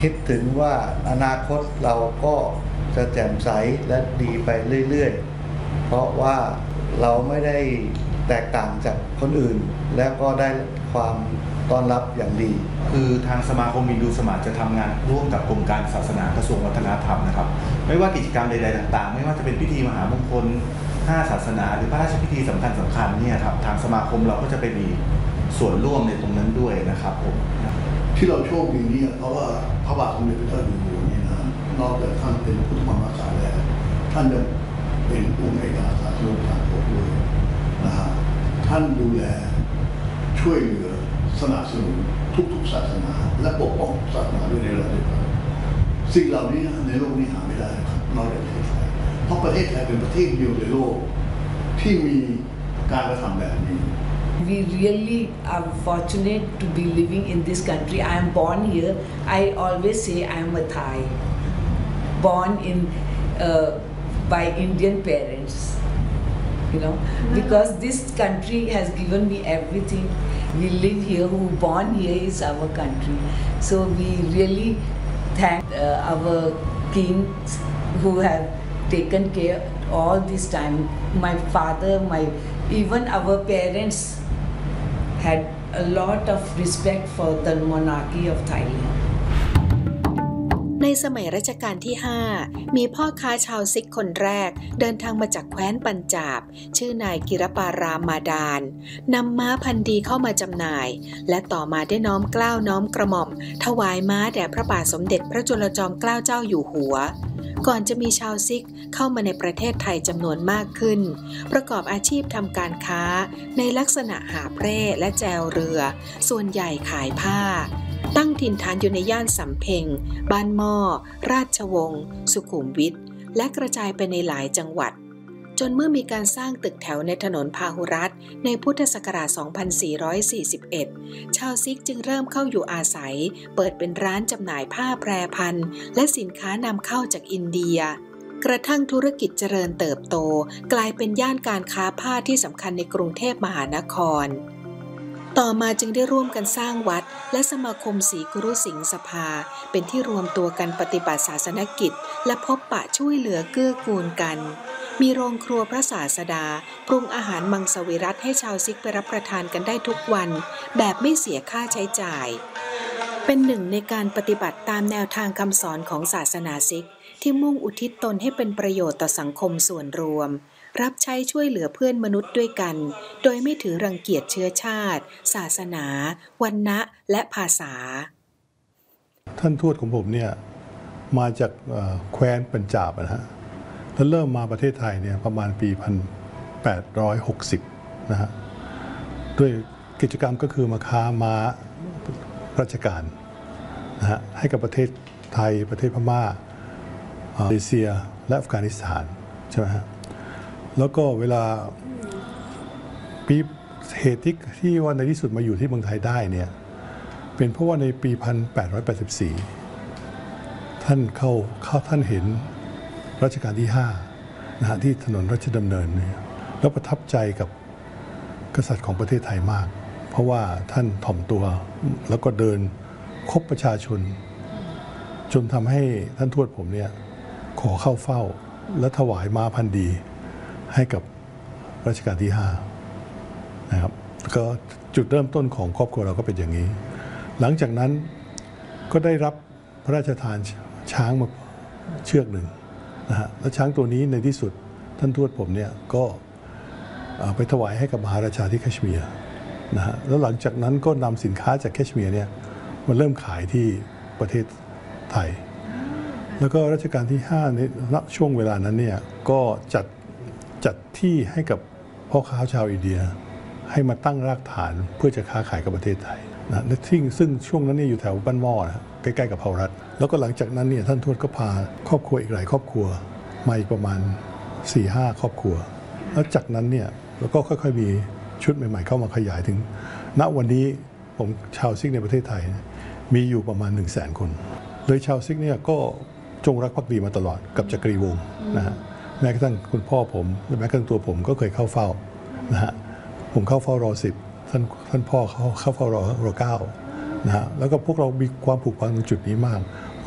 คิดถึงว่าอนาคตเราก็จะแจ่มใสและดีไปเรื่อยๆเพราะว่าเราไม่ได้แตกต่างจากคนอื่นและก็ได้ความต้อนรับอย่างดีคือทางสมาคมฮินดูสมาจะทำงานร่วมกับกรมการศาสนากระทรวงวัฒนธรรมนะครับไม่ว่ากิจกรรมใดๆต่างๆไม่ว่าจะเป็นพิธีมหามงคล5ศาสนาหรือพระราชพิธีสำคัญเนี่ยครับทางสมาคมเราก็จะไปมีส่วนร่วมในตรงนั้นด้วยนะครับผมที่เราโชคดีนี่เพราะว่าพระบาทสมเด็จพระเจ้าอยู่หัวนี่นะนอกจากท่านเป็นพุทธมามกาแล้วท่านยังเป็นองค์เอกอัครราชทูตต่างประเทศด้วยนะฮะท่านดูแลช่วยเหลือสนับสนุนทุกๆศาสนาและปกป้องศาสนาด้วยในระดับเดียวกันสิ่งเหล่านี้ในโลกนี้หาไม่ได้ครับนอกจากประเทศไทยเพราะประเทศไทยเป็นประเทศเดียวในโลกที่มีการกระทำแบบนี้ We really are fortunate to be living in this country. I am born here. I always say I am a Thai, born by Indian parents. Because this country has given me everything. We live here. Who born here is our country. So we really thank our kings who have taken care all this time. My father, even our parents had a lot of respect for the monarchy of Thailand. ในสมัยรัชกาลที่ 5 มีพ่อค้าชาวซิกคนแรกเดินทางมาจากแคว้นปัญจาบชื่อนายกิรปารามมาดานนำม้าพันธุ์ดีเข้ามาจำหน่ายและต่อมาได้น้อมเกล้าน้อมกระหม่อมถวายม้าแด่พระบาทสมเด็จพระจุลจอมเกล้าเจ้าอยู่หัวก่อนจะมีชาวซิกเข้ามาในประเทศไทยจำนวนมากขึ้นประกอบอาชีพทำการค้าในลักษณะหาบเร่และแจวเรือส่วนใหญ่ขายผ้าตั้งถิ่นฐานอยู่ในย่านสำเพ็งบ้านหม้อราชวงศ์สุขุมวิทและกระจายไปในหลายจังหวัดจนเมื่อมีการสร้างตึกแถวในถนนพาหุรัตน์ในพุทธศักราช 2441 ชาวซิกจึงเริ่มเข้าอยู่อาศัยเปิดเป็นร้านจำหน่ายผ้าแพรพันและสินค้านำเข้าจากอินเดียกระทั่งธุรกิจเจริญเติบโตกลายเป็นย่านการค้าผ้าที่สำคัญในกรุงเทพมหานครต่อมาจึงได้ร่วมกันสร้างวัดและสมาคมศรีกุรุสิงห์สภาเป็นที่รวมตัวกันปฏิบัติศาสนกิจและพบปะช่วยเหลือเกื้อกูลกันมีโรงครัวพระศาสดาปรุงอาหารมังสวิรัติให้ชาวซิกไปรับประทานกันได้ทุกวันแบบไม่เสียค่าใช้จ่ายเป็นหนึ่งในการปฏิบัติตามแนวทางคำสอนของศาสนาซิกที่มุ่งอุทิศตนให้เป็นประโยชน์ต่อสังคมส่วนรวมรับใช้ช่วยเหลือเพื่อนมนุษย์ด้วยกันโดยไม่ถือรังเกียจเชื้อชาติศาสนาวรรณะและภาษาท่านทวดของผมเนี่ยมาจากแคว้นปัญจาบนะฮะแล้วเริ่มมาประเทศไทยเนี่ยประมาณปี 1860 นะฮะด้วยกิจกรรมก็คือมาค้าม้าราชการนะฮะให้กับประเทศไทยประเทศพม่ามาเลเซียและอัฟกานิสถานใช่ไหมฮะแล้วก็เวลาปีเหตุที่ว่าในที่สุดมาอยู่ที่เมืองไทยได้เนี่ยเป็นเพราะว่าในปี 1884 ท่านเห็นรัชกาลที่ 5 นะฮะที่ถนนราชดำเนินเนี่ยแล้วประทับใจกับกษัตริย์ของประเทศไทยมากเพราะว่าท่านถ่อมตัวแล้วก็เดินคบประชาชนจนทำให้ท่านทวดผมเนี่ยขอเข้าเฝ้าและถวายม้าพันธุ์ดีให้กับรัชกาลที่ 5 นะครับก็จุดเริ่มต้นของครอบครัวเราก็เป็นอย่างนี้หลังจากนั้นก็ได้รับพระราชทานช้างมาเชือกหนึ่งนะฮะและช้างตัวนี้ในที่สุดท่านทวดผมเนี่ยก็ไปถวายให้กับมหาราชาที่แคชเมียร์นะฮะแล้วหลังจากนั้นก็นำสินค้าจากแคชเมียร์เนี่ยมาเริ่มขายที่ประเทศไทยแล้วก็รัชกาลที่ 5 ในช่วงเวลานั้นเนี่ยก็จัดที่ให้กับพ่อค้าชาวอินเดียให้มาตั้งรากฐานเพื่อจะค้าขายกับประเทศไทยนะซึ่งช่วงนั้นเนี่ยอยู่แถวบ้านหม้อนะใกล้ๆกับเผารัฐแล้วก็หลังจากนั้นเนี่ยท่านทวดก็พาครอบครัวอีกหลายครอบครัวมาอีกประมาณ 4-5 ครอบครัวแล้วจากนั้นเนี่ยเราก็ค่อยๆมีชุดใหม่ๆเข้ามาขยายถึงณวันนี้ผมชาวซิกในประเทศไทยมีอยู่ประมาณ 100,000 คนเลยชาวซิกเนี่ยก็จงรักภักดีมาตลอดกับจักรีวงศ์นะฮะแม้กระทั่งคุณพ่อผมและแม้กระทั่งตัวผมก็เคยเข้าเฝ้านะฮะผมเข้าเฝ้ารอ10ท่านพ่อเข้าเฝ้ารอ9นะฮะแล้วก็พวกเรามีความผูกพันตรงจุดนี้มาก